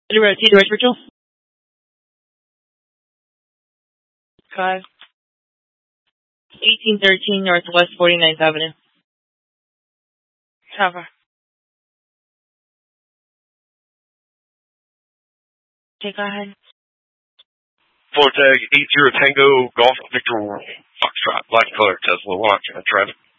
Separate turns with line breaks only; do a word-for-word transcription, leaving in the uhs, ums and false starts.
Road, T West Virtual. Five. eighteen thirteen Northwest forty-ninth Avenue. Cover. Okay, go ahead.
Floor tag eight zero Tango Golf Victor Foxtrot, black color Tesla launch. Can I try it?